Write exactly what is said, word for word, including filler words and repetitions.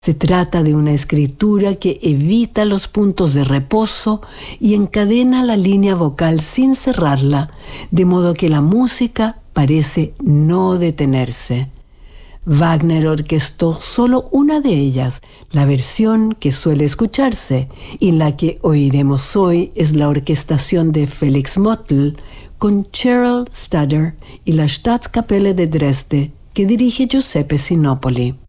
Se trata de una escritura que evita los puntos de reposo y encadena la línea vocal sin cerrarla, de modo que la música parece no detenerse. Wagner orquestó solo una de ellas, la versión que suele escucharse, y la que oiremos hoy es la orquestación de Felix Mottl con Cheryl Stader y la Staatskapelle de Dresde, que dirige Giuseppe Sinopoli.